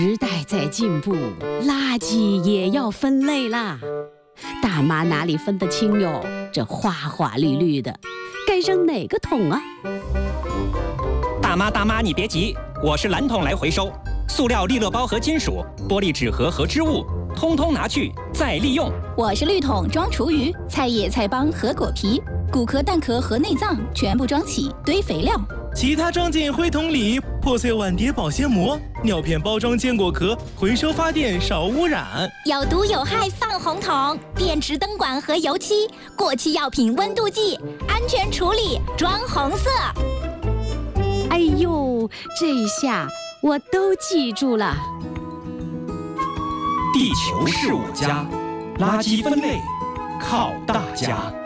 时代在进步，垃圾也要分类啦。大妈哪里分得清哟？这花花绿绿的，该扔哪个桶啊？ 大妈，你别急，我是蓝桶来回收。塑料利乐包和金属、玻璃纸盒和织物，通通拿去再利用。 我是绿桶装厨余，菜叶、菜帮和果皮，骨壳、蛋壳和内脏全部装起堆肥料。 其他装进灰桶里，破碎碗碟保鲜膜，尿片包装坚果壳，回收发电少污染。 有毒有害放红桶，电池灯管和油漆，过期药品温度计，安全处理装红色。 哎呦，这下我都记住了。 地球是我家，垃圾分类靠大家。